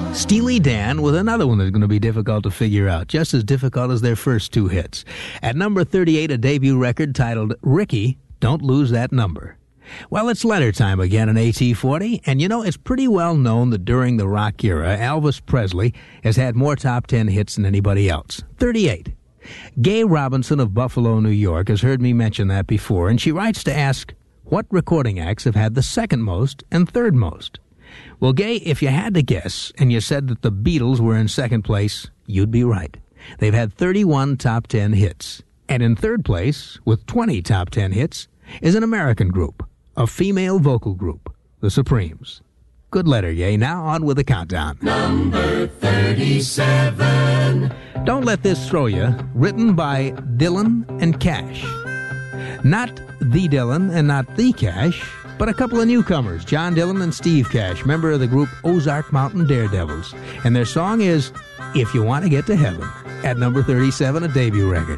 Steely Dan with another one that's going to be difficult to figure out, just as difficult as their first two hits. At number 38, a debut record titled Ricky, Don't Lose That Number. Well, it's letter time again in AT40, and you know, it's pretty well known that during the rock era, Elvis Presley has had more top 10 hits than anybody else. 38. Gay Robinson of Buffalo, New York has heard me mention that before, and she writes to ask, what recording acts have had the second most and third most? Well, Gay, if you had to guess, and you said that the Beatles were in second place, you'd be right. They've had 31 top 10 hits. And in third place, with 20 top 10 hits, is an American group, a female vocal group, the Supremes. Good letter, Gay. Now on with the countdown. Number 37. Don't Let This Throw You, written by Dylan and Cash. Not the Dylan and not the Cash, but a couple of newcomers, John Dylan and Steve Cash, member of the group Ozark Mountain Daredevils. And their song is If You Want to Get to Heaven, at number 37, a debut record.